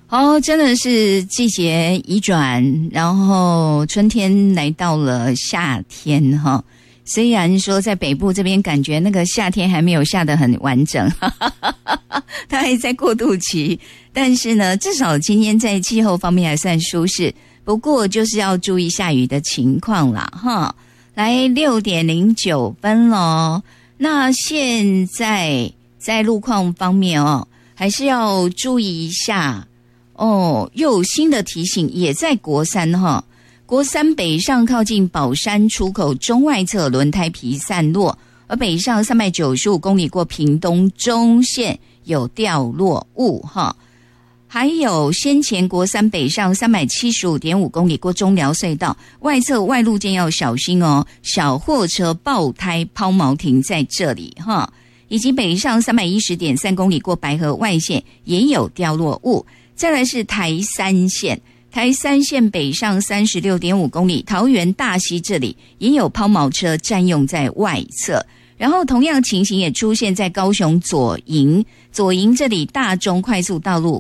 哦，真的是季节移转，然后春天来到了夏天哈。虽然说在北部这边感觉那个夏天还没有下得很完整，它还在过渡期，但是呢，至少今天在气候方面还算舒适。不过就是要注意下雨的情况啦哈。来6:09咯，那现在在路况方面哦，还是要注意一下哦。又有新的提醒，也在国三哈。国三北上靠近宝山出口中外侧轮胎皮散落，而北上395公里过屏东中线有掉落物哈。还有先前国三北上375.5公里过中寮隧道外侧外路间要小心哦，小货车爆胎抛锚停在这里哈。以及北上310.3公里过白河外线也有掉落物。再来是台三线北上36.5公里，桃园大溪这里也有抛锚车占用在外侧。然后同样情形也出现在高雄左营这里大中快速道路